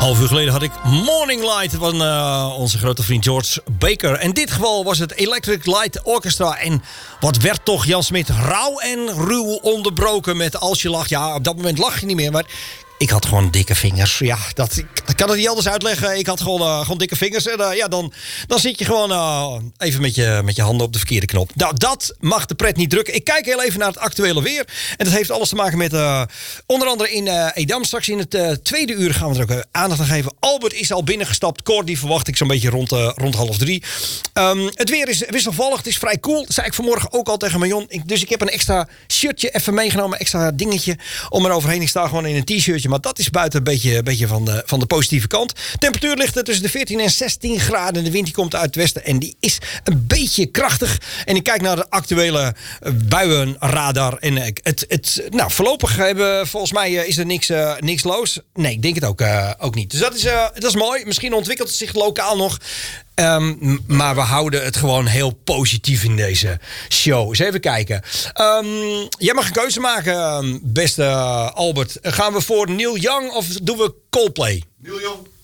Half uur geleden had ik Morning Light van onze grote vriend George Baker. In dit geval was het Electric Light Orchestra. En wat werd toch Jan Smit rauw en ruw onderbroken met Als je lacht. Ja, op dat moment lach je niet meer, maar ik had gewoon dikke vingers. Ja, ik kan het niet anders uitleggen. Ik had gewoon dikke vingers. En dan zit je gewoon even met je handen op de verkeerde knop. Nou, dat mag de pret niet drukken. Ik kijk heel even naar het actuele weer. En dat heeft alles te maken met onder andere in Edam. Straks in het tweede uur gaan we er ook aandacht aan geven. Albert is al binnengestapt. Cor, die verwacht ik zo'n beetje rond half 3. Het weer is wisselvallig. Het is vrij cool. Dat zei ik vanmorgen ook al tegen Marion. Dus ik heb een extra shirtje even meegenomen. Extra dingetje om er overheen. Ik sta gewoon in een t-shirtje. Maar dat is buiten een beetje van de positieve kant. Temperatuur ligt er tussen de 14 en 16 graden. De wind die komt uit het westen en die is een beetje krachtig. En ik kijk naar de actuele buienradar. En voorlopig volgens mij is er niks los. Nee, ik denk het ook niet. Dus dat is mooi. Misschien ontwikkelt het zich lokaal nog. Maar we houden het gewoon heel positief in deze show. Eens even kijken. Jij mag een keuze maken, beste Albert. Gaan we voor Neil Young of doen we Coldplay? Neil Young.